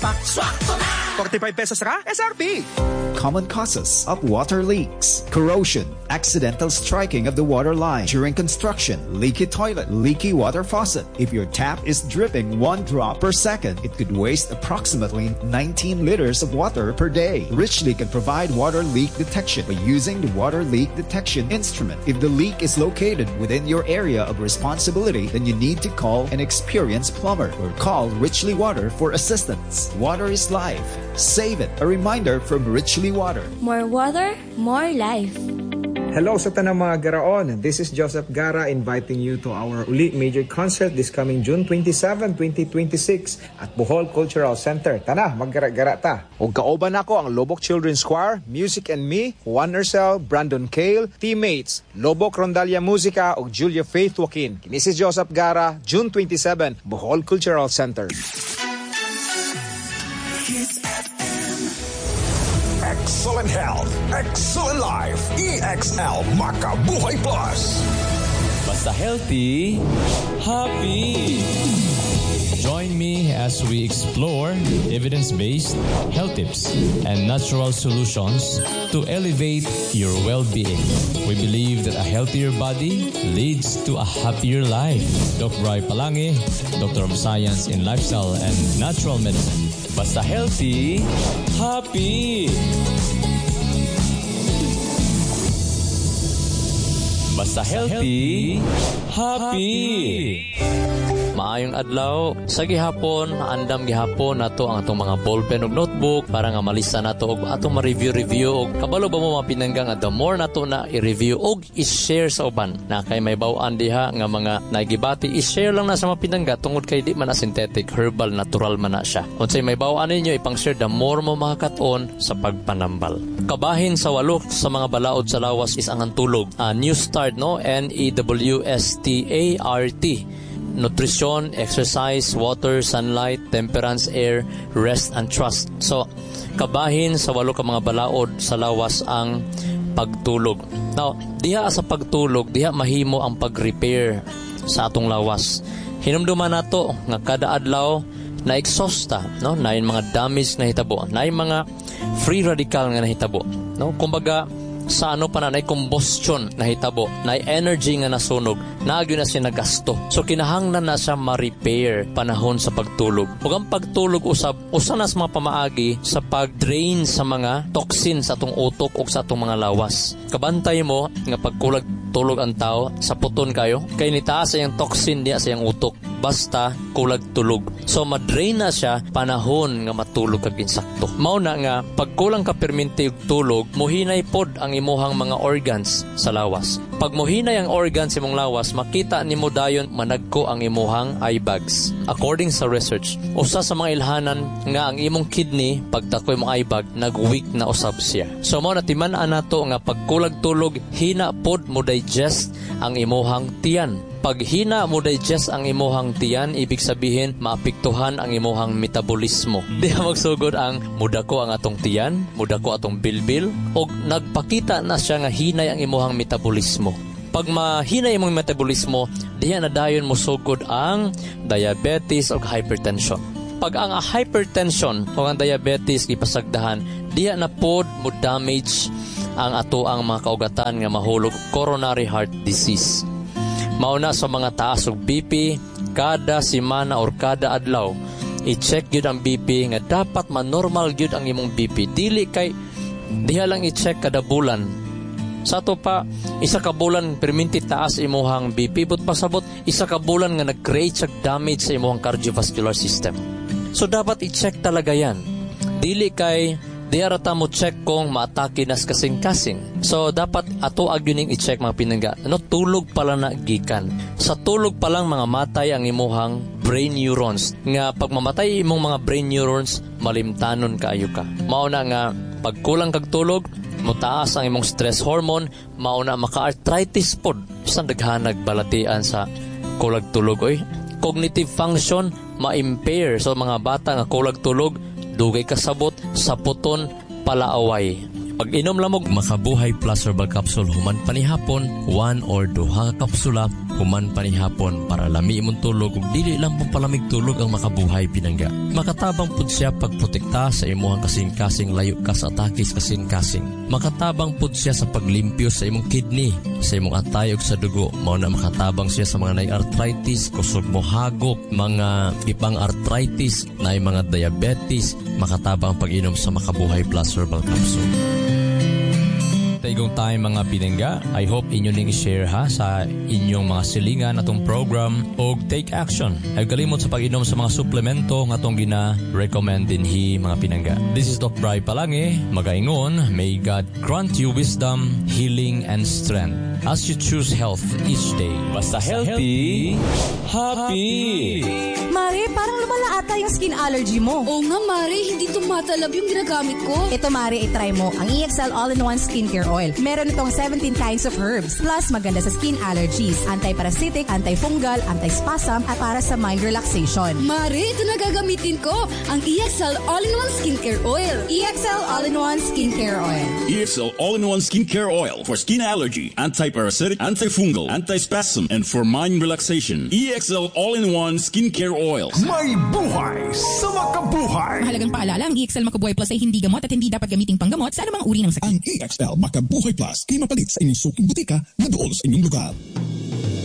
Pack. Swakto na! 45 pesos ra, SRP. Common causes of water leaks: corrosion, accidental striking of the water line during construction, leaky toilet, leaky water faucet. If your tap is dripping 1 drop per second, it could waste approximately 19 liters of water per day. Richly can provide water leak detection by using the water leak detection instrument. If the leak is located within your area of responsibility, then you need to call an experienced plumber or call Richly Water for assistance. Water is life. Save it. A reminder from Richly Water. More water, more life. Hello sa tanang mga Garaon. This is Joseph Gara inviting you to our uli major concert this coming June 27, 2026 at Bohol Cultural Center. Tana, maggara-gara ta. Og kaoban ako ang Lobok Children's Choir, Music and Me, Juan Urcel, Brandon Cale, teammates, Lobok Rondalia Musica ug Julia Faith Joaquin. Kini si Joseph Gara, June 27, Bohol Cultural Center. Excellent health, excellent life. EXL Makabuhay Plus. Basta healthy, happy. Join me as we explore evidence-based health tips and natural solutions to elevate your well-being. We believe that a healthier body leads to a happier life. Dr. Bri Palangi, Doctor of Science in Lifestyle and Natural Medicine. Basta healthy, happy. Basta healthy, happy. Maayong adlaw, sa gihapon, andam gihapon nato ang atong mga ballpen ug notebook para nga malista nato og atong ma-review og kabalo ba mo mapinanggang nga the more nato na i-review og i-share sa uban. Na kay may baw-an diha nga mga nagibati, i-share lang na sa mapinangga tungod kay di man na synthetic, herbal, natural man na siya. Unsay may baw-an ninyo ipang-share, the more mo makakaton sa pagpanambal. Kabahin sa 8 sa mga balaod sa lawas is ang tulog. New Start, no? NEWSTART. Nutrition, exercise, water, sunlight, temperance, air, rest, and trust. So, kabahin sa 8 ka mga balaod sa lawas ang pagtulog. Now, diha sa pagtulog, diha mahimo ang pag-repair sa atong lawas. Hinumduman nato nga kada adlaw na exhausta, no? Na yung mga damage na hitabo, na yung mga free radical nga nahitabo, no? Kumbaga, sa ano pa na combustion na hitabo, na energy nga nasunog, naagyo na siya nagasto. So kinahanglan na siya ma-repair panahon sa pagtulog. Ug ang pagtulog usab usa na sa mga pamaagi sa pag-drain sa mga toxin sa atong utok ug sa atong mga lawas. Kabantay mo nga pagkulag tulog ang tao, sa puton kayo kay nitaas sa iyang toxin diya sa iyang utok basta kulag tulog. So ma-drain na siya panahon nga matulog kag insakto. Mao na nga pagkulang ka perminti og tulog, mohinay pod ang imuhang mga organs sa lawas. Pag mohinay ang organs imong lawas, makita nimo dayon managko ang imuhang eye bags. According sa research, usa sa mga ilhanan nga ang imong kidney pagtakoy imong eye bag nag-weak na usab siya. So mao na timan-an nato nga pagkulag tulog, hina pod mo digest ang imuhang tiyan. Pag hina mo digest ang imuhang tiyan, ibig sabihin maapektuhan ang imuhang metabolismo. Di magsugod ang mudako ang atong tiyan, mudako atong bilbil, o nagpakita na siya nga hinay ang imuhang metabolismo. Pag mahinay imong metabolismo, diya na dayon mo sugod ang diabetes o hypertension. Pag ang hypertension o ang diabetes ipasagdahan, diya na pod mo damage ang ato ang mga kaugatan nga mahulog coronary heart disease. Mauna sa mga taas og BP, kada semana or kada adlaw, i-check gyud ang BP nga dapat manormal gyud ang imong BP. Dili kay diha lang i-check kada bulan. Sa to pa, isa ka bulan perminti taas imuhang BP, but pasabot isa ka bulan nga nag-create sag damage sa imuhang cardiovascular system. So dapat i-check talaga yan. Dili kay diara ta mo check kung maatake nas kasing-kasing. So dapat ato agyuning i-check mga pinangga. Ano tulog pala na gikan. Sa tulog pa lang mga matay ang imuhang brain neurons. Nga pag mamatay imong mga brain neurons, malimtanon kaayo ka. Mao na nga pagkulang kag tulog, mutaas ang imong stress hormone, mao na maka-arthritis pod. Sa daghanag balatian sa kulag tulog oy. Cognitive function ma-impair. So mga bata nga kulag tulog, dugay kasabot sa puton palaaway. Pag inom lamog Makabuhay Plus Herbal Capsule human panihapon, 1 or 2 ka kapsula human panihapon para lami imong tulog ug dili lang pampalamig tulog ang Makabuhay pinangga. Makatabang pud siya pagprotekta sa imong kasing-kasing layo ka sa atake sa kasing-kasing. Makatabang pud siya sa paglimpyo sa imong kidney, sa imong atay ug sa dugo. Mao na makatabang siya sa mga arthritis, kusog mohagok, mga ipang arthritis, na mga diabetes. Makatabang pag-inom sa Makabuhay Plus Herbal Capsule. Taigong tayo mga pinangga, I hope inyo ning i-share ha sa inyong mga silingan atong program o take action. Ay kalimot sa pag-inom sa mga suplemento nga atong gina-recommend dinhi mga pinangga. This is Doc Bri Palange, magaingon, may God grant you wisdom, healing, and strength as you choose health each day. Basta healthy, happy! Mare, parang lumala ata yung skin allergy mo. Oo nga, Mare, hindi tumatalab yung ginagamit ko. Ito, Mare, itry mo ang EXL All-in-One Skincare Oil. Meron itong 17 kinds of herbs. Plus, maganda sa skin allergies. Anti-parasitic, anti-fungal, anti-spasm, at para sa mind relaxation. Mare, ito na gagamitin ko. Ang EXL All-in-One Skincare Oil. EXL All-in-One Skincare Oil. EXL All-in-One Skincare Oil for skin allergy, anti-parasitic, anti-fungal, anti-spasm, and for mind relaxation. EXL All-in-One Skincare Oil. May buhay sa Makabuhay. Mahalagang paalala, ang EXL Makabuhay Plus ay hindi gamot at hindi dapat gamiting panggamot sa anumang uri ng sakit. Ang EXL Makabuhay Plus ay mapalit sa inyong suking butika na doon sa inyong lugar.